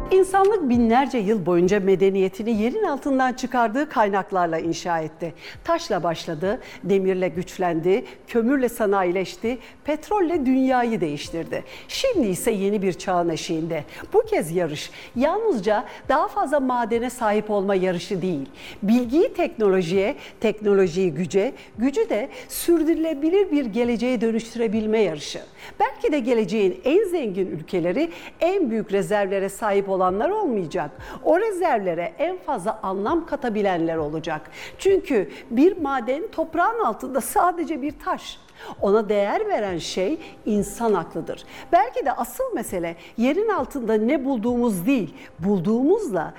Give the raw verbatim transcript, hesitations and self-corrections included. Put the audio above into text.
İnsanlık binlerce yıl boyunca medeniyetini yerin altından çıkardığı kaynaklarla inşa etti. Taşla başladı, demirle güçlendi, kömürle sanayileşti, petrolle dünyayı değiştirdi. Şimdi ise yeni bir çağın eşiğinde. Bu kez yarış yalnızca daha fazla madene sahip olma yarışı değil. Bilgiyi teknolojiye, teknolojiyi güce, gücü de sürdürülebilir bir geleceğe dönüştürebilme yarışı. Belki de geleceğin en zengin ülkeleri en büyük rezervlere sahip olanlar olmayacak. O rezervlere en fazla anlam katabilenler olacak. Çünkü bir maden toprağın altında sadece bir taş. Ona değer veren şey insan aklıdır. Belki de asıl mesele yerin altında ne bulduğumuz değil, bulduğumuzla